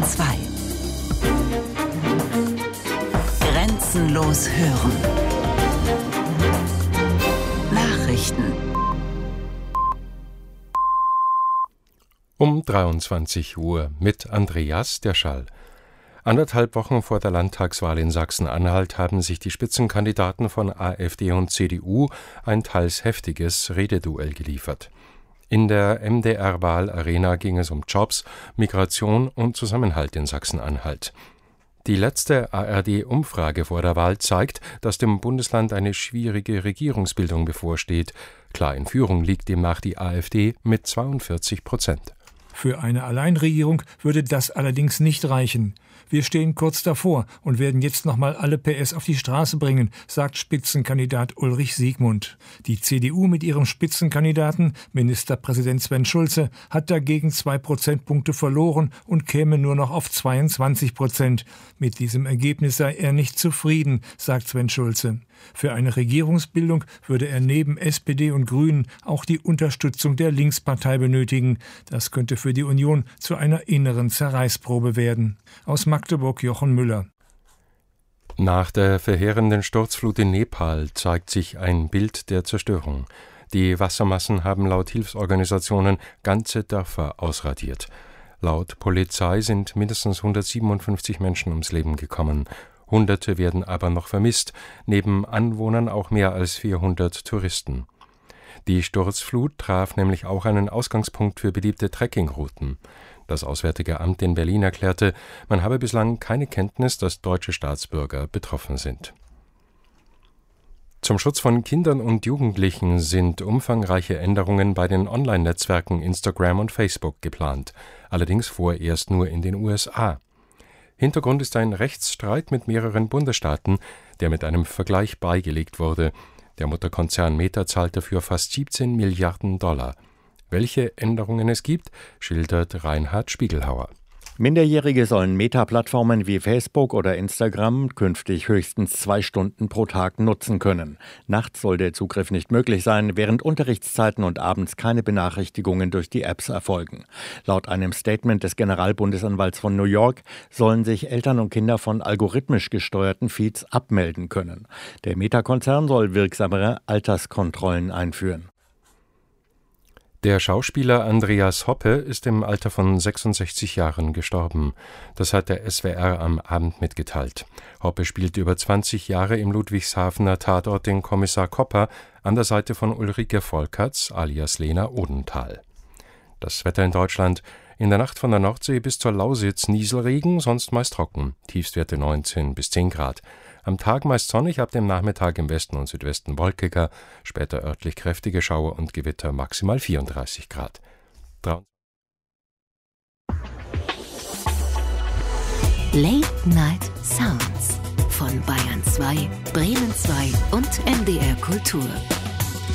Bayern 2. Grenzenlos hören. Nachrichten. Um 23 Uhr mit Andreas Derschall. 1,5 Wochen vor der Landtagswahl in Sachsen-Anhalt haben sich die Spitzenkandidaten von AfD und CDU ein teils heftiges Rededuell geliefert. In der MDR-Wahlarena ging es um Jobs, Migration und Zusammenhalt in Sachsen-Anhalt. Die letzte ARD-Umfrage vor der Wahl zeigt, dass dem Bundesland eine schwierige Regierungsbildung bevorsteht. Klar in Führung liegt demnach die AfD mit 42%. Für eine Alleinregierung würde das allerdings nicht reichen. Wir stehen kurz davor und werden jetzt nochmal alle PS auf die Straße bringen, sagt Spitzenkandidat Ulrich Siegmund. Die CDU mit ihrem Spitzenkandidaten, Ministerpräsident Sven Schulze, hat dagegen 2 Prozentpunkte verloren und käme nur noch auf 22%. Mit diesem Ergebnis sei er nicht zufrieden, sagt Sven Schulze. Für eine Regierungsbildung würde er neben SPD und Grünen auch die Unterstützung der Linkspartei benötigen. Das könnte für die Union zu einer inneren Zerreißprobe werden. Aus Magdeburg Jochen Müller. Nach der verheerenden Sturzflut in Nepal zeigt sich ein Bild der Zerstörung. Die Wassermassen haben laut Hilfsorganisationen ganze Dörfer ausradiert. Laut Polizei sind mindestens 157 Menschen ums Leben gekommen. Hunderte werden aber noch vermisst, neben Anwohnern auch mehr als 400 Touristen. Die Sturzflut traf nämlich auch einen Ausgangspunkt für beliebte Trekkingrouten. Das Auswärtige Amt in Berlin erklärte, man habe bislang keine Kenntnis, dass deutsche Staatsbürger betroffen sind. Zum Schutz von Kindern und Jugendlichen sind umfangreiche Änderungen bei den Online-Netzwerken Instagram und Facebook geplant, allerdings vorerst nur in den USA. Hintergrund ist ein Rechtsstreit mit mehreren Bundesstaaten, der mit einem Vergleich beigelegt wurde. Der Mutterkonzern Meta zahlt dafür fast 17 Milliarden $. Welche Änderungen es gibt, schildert Reinhard Spiegelhauer. Minderjährige sollen Meta-Plattformen wie Facebook oder Instagram künftig höchstens 2 Stunden pro Tag nutzen können. Nachts soll der Zugriff nicht möglich sein, während Unterrichtszeiten und abends keine Benachrichtigungen durch die Apps erfolgen. Laut einem Statement des Generalbundesanwalts von New York sollen sich Eltern und Kinder von algorithmisch gesteuerten Feeds abmelden können. Der Meta-Konzern soll wirksamere Alterskontrollen einführen. Der Schauspieler Andreas Hoppe ist im Alter von 66 Jahren gestorben. Das hat der SWR am Abend mitgeteilt. Hoppe spielte über 20 Jahre im Ludwigshafener Tatort den Kommissar Kopper an der Seite von Ulrike Volkerts alias Lena Odenthal. Das Wetter in Deutschland: in der Nacht von der Nordsee bis zur Lausitz Nieselregen, sonst meist trocken. Tiefstwerte 19 bis 10 Grad. Am Tag meist sonnig, ab dem Nachmittag im Westen und Südwesten wolkiger, später örtlich kräftige Schauer und Gewitter, maximal 34 Grad. Late Night Sounds von Bayern 2, Bremen 2 und MDR Kultur.